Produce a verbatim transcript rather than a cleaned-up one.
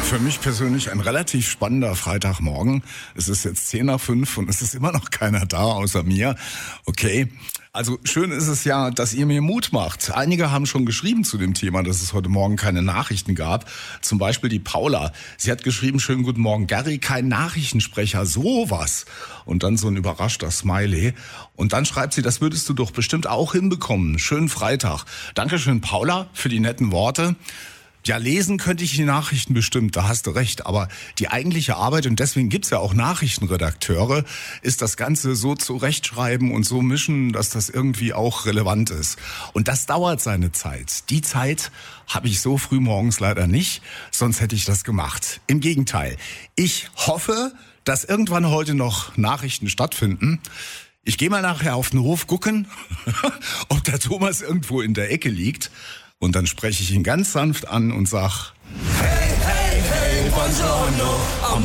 Für mich persönlich ein relativ spannender Freitagmorgen. Es ist jetzt zehn nach fünf und es ist immer noch keiner da außer mir. Okay, also schön ist es ja, dass ihr mir Mut macht. Einige haben schon geschrieben zu dem Thema, dass es heute Morgen keine Nachrichten gab. Zum Beispiel die Paula. Sie hat geschrieben, schönen guten Morgen, Gary, kein Nachrichtensprecher, sowas. Und dann so ein überraschter Smiley. Und dann schreibt sie, das würdest du doch bestimmt auch hinbekommen. Schönen Freitag. Dankeschön, Paula, für die netten Worte. Ja, lesen könnte ich die Nachrichten bestimmt, da hast du recht. Aber die eigentliche Arbeit, und deswegen gibt's ja auch Nachrichtenredakteure, ist das Ganze so zurechtschreiben und so mischen, dass das irgendwie auch relevant ist. Und das dauert seine Zeit. Die Zeit habe ich so früh morgens leider nicht, sonst hätte ich das gemacht. Im Gegenteil, ich hoffe, dass irgendwann heute noch Nachrichten stattfinden. Ich gehe mal nachher auf den Hof gucken, ob der Thomas irgendwo in der Ecke liegt. Und dann spreche ich ihn ganz sanft an und sag: Hey, hey, hey, buongiorno, am